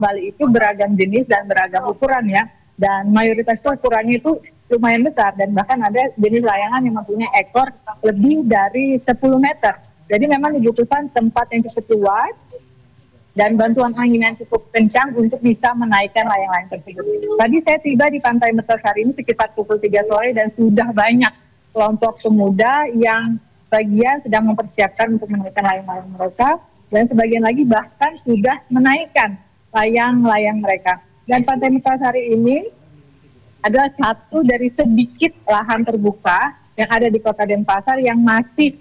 Bali itu beragam jenis dan beragam ukuran ya. Dan mayoritas ukurannya itu lumayan besar dan bahkan ada jenis layangan yang mempunyai ekor lebih dari 10 meter. Jadi memang dibutuhkan tempat yang cukup luas dan bantuan angin yang cukup kencang untuk bisa menaikkan layang-layang tersebut. Tadi saya tiba di Pantai Mertasari ini sekitar pukul 3 sore dan sudah banyak kelompok pemuda yang bagian sedang mempersiapkan untuk menaikkan layang-layang mereka dan sebagian lagi bahkan sudah menaikkan layang-layang mereka. Dan Pantai Mertasari ini adalah satu dari sedikit lahan terbuka yang ada di Kota Denpasar yang masih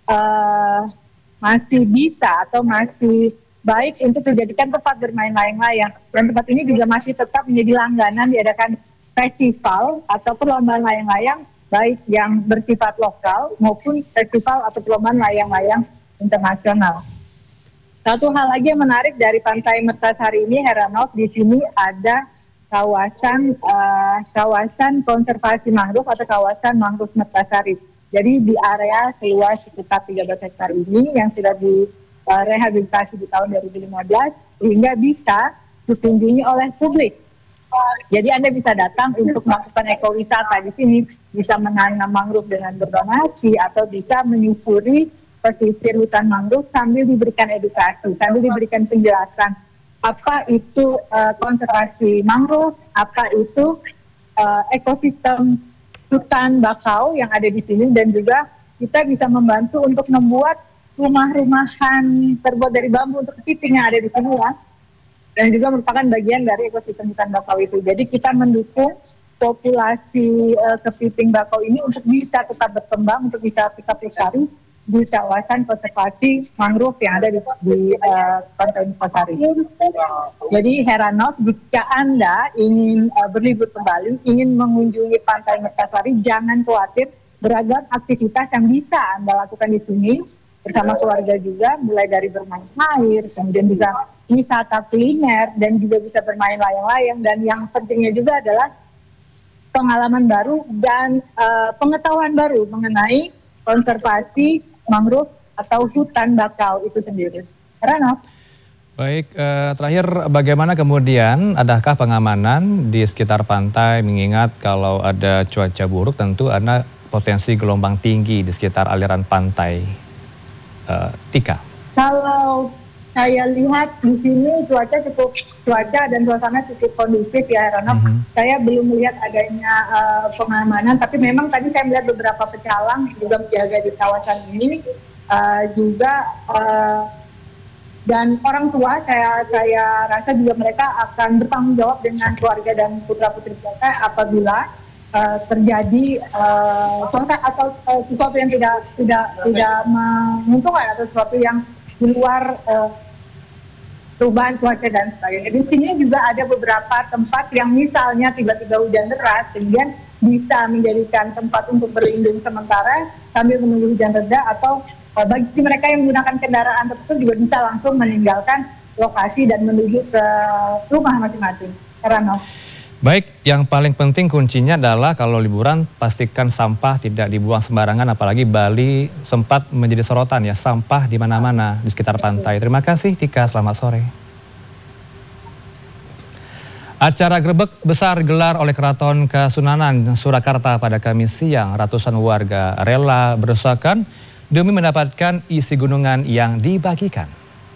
bisa atau masih baik untuk dijadikan tempat bermain layang-layang. Dan tempat ini juga masih tetap menjadi langganan diadakan festival atau perlombaan layang-layang baik yang bersifat lokal maupun festival atau perlombaan layang-layang internasional. Satu hal lagi yang menarik dari Pantai Mertasari ini, Heranov, di sini ada kawasan konservasi mangrove atau kawasan mangrove Mertasari. Jadi di area seluas sekitar 13 hektar ini yang sudah direhabilitasi di tahun 2015 sehingga bisa dikunjungi oleh publik. Jadi Anda bisa datang untuk melakukan ekowisata di sini, bisa menanam mangrove dengan berdonasi atau bisa menyusuri pesisir hutan mangrove sambil diberikan edukasi, sambil diberikan penjelasan apa itu konservasi mangrove, apa itu ekosistem hutan bakau yang ada di sini, dan juga kita bisa membantu untuk membuat rumah-rumahan terbuat dari bambu untuk kepiting yang ada di sini ya, dan juga merupakan bagian dari ekosistem hutan bakau itu. Jadi kita mendukung populasi kepiting bakau ini untuk bisa tetap berkembang, untuk bisa tetap lestari di kawasan konservasi mangrove yang ada di Pantai Mertasari. Jadi Heranov, jika Anda ingin berlibur kembali, ingin mengunjungi Pantai Mertasari, jangan khawatir, beragam aktivitas yang bisa Anda lakukan di sini bersama keluarga juga, mulai dari bermain air, kemudian juga wisata kuliner, dan juga bisa bermain layang-layang, dan yang pentingnya juga adalah pengalaman baru dan pengetahuan baru mengenai konservasi mangrove atau hutan bakau itu sendiri. Heranov. Baik, terakhir bagaimana kemudian, adakah pengamanan di sekitar pantai mengingat kalau ada cuaca buruk tentu ada potensi gelombang tinggi di sekitar aliran pantai, Tika? Kalau saya lihat di sini cuaca dan suasana cukup kondusif ya Heranov. Saya belum melihat adanya pengamanan, tapi memang tadi saya melihat beberapa pecalang juga menjaga di kawasan ini dan orang tua saya rasa juga mereka akan bertanggung jawab dengan keluarga dan putra-putri mereka apabila terjadi sesuatu yang tidak menguntungkan atau sesuatu yang di luar perubahan cuaca dan sebagainya. Di sini juga ada beberapa tempat yang misalnya tiba-tiba hujan deras, kemudian bisa menjadikan tempat untuk berlindung sementara sambil menunggu hujan reda, atau bagi mereka yang menggunakan kendaraan tersebut juga bisa langsung meninggalkan lokasi dan menuju ke rumah masing-masing. Heranov. Baik, yang paling penting kuncinya adalah kalau liburan pastikan sampah tidak dibuang sembarangan, apalagi Bali sempat menjadi sorotan ya, sampah di mana-mana di sekitar pantai. Terima kasih Tika, selamat sore. Acara grebek besar gelar oleh Keraton Kasunanan Surakarta pada Kamis siang. Ratusan warga rela berdesakan demi mendapatkan isi gunungan yang dibagikan.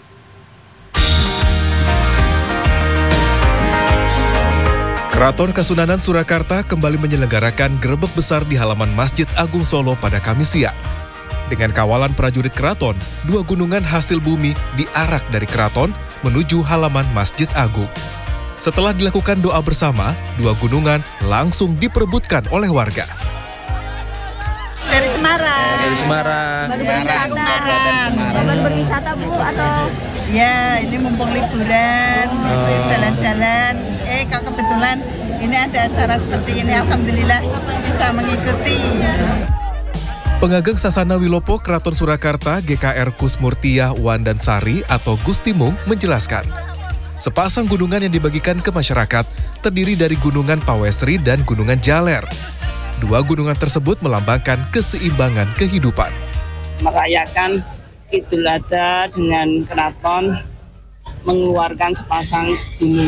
Keraton Kasunanan Surakarta kembali menyelenggarakan grebek besar di halaman Masjid Agung Solo pada Kamis siang. Dengan kawalan prajurit keraton, 2 gunungan hasil bumi diarak dari keraton menuju halaman Masjid Agung. Setelah dilakukan doa bersama, 2 gunungan langsung diperebutkan oleh warga. Dari Semarang. Dari Semarang. Baru berwisata Bu atau? Ya, ini mumpung liburan, jalan-jalan. Kebetulan ini ada acara seperti ini, alhamdulillah bisa mengikuti. Pengageng Sasana Wilopo Keraton Surakarta GKR Kusmurtiah Wandansari atau Gustimung menjelaskan, sepasang gunungan yang dibagikan ke masyarakat terdiri dari Gunungan Pawestri dan Gunungan Jaler. 2 gunungan tersebut melambangkan keseimbangan kehidupan. Merayakan Idul Adha dengan keraton mengeluarkan sepasang gunung